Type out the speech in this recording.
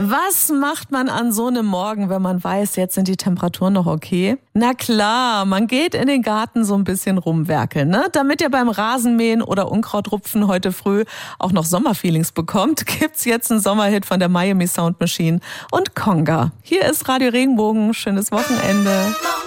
Was macht man an so einem Morgen, wenn man weiß, jetzt sind die Temperaturen noch okay? Na klar, man geht in den Garten so ein bisschen rumwerkeln, ne? Damit ihr beim Rasenmähen oder Unkrautrupfen heute früh auch noch Sommerfeelings bekommt, gibt's jetzt einen Sommerhit von der Miami Sound Machine und Conga. Hier ist Radio Regenbogen. Schönes Wochenende.